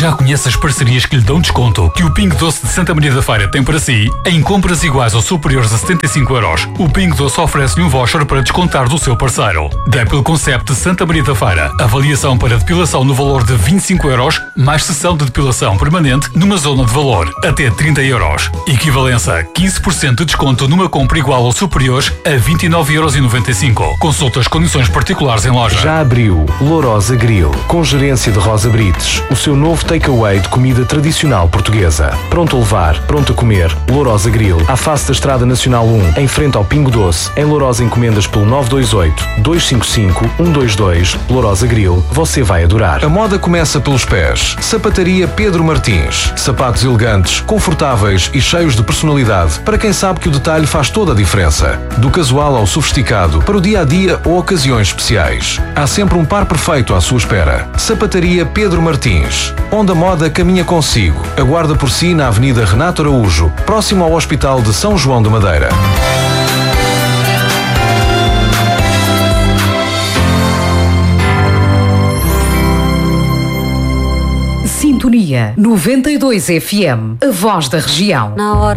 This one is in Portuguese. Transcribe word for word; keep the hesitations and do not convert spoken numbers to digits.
Já conhece as parcerias que lhe dão desconto que o Pingo Doce de Santa Maria da Feira tem para si? Em compras iguais ou superiores a setenta e cinco euros, o Pingo Doce oferece-lhe um voucher para descontar do seu parceiro. Depil Concept de Santa Maria da Feira. Avaliação para depilação no valor de vinte e cinco euros, mais sessão de depilação permanente numa zona de valor até trinta euros. Equivalência quinze por cento de desconto numa compra igual ou superior a vinte e nove euros e noventa e cinco. Consulta as condições particulares em loja. Já abriu Lourosa Grill, com gerência de Rosa Brites, o seu novo takeaway de comida tradicional portuguesa. Pronto a levar, pronto a comer. Lourosa Grill, à face da Estrada Nacional um, em frente ao Pingo Doce. Em Lourosa encomendas pelo nove dois oito, dois cinco cinco, um dois dois. Lourosa Grill, você vai adorar. A moda começa pelos pés. Sapataria Pedro Martins. Sapatos elegantes, confortáveis e cheios de personalidade para quem sabe que o detalhe faz toda a diferença. Do casual ao sofisticado, para o dia-a-dia ou ocasiões especiais. Há sempre um par perfeito à sua espera. Sapataria Pedro Martins. Onde a moda caminha consigo. Aguarda por si na Avenida Renato Araújo, próximo ao Hospital de São João da Madeira. Sintonia noventa e dois F M, a voz da região. Na hora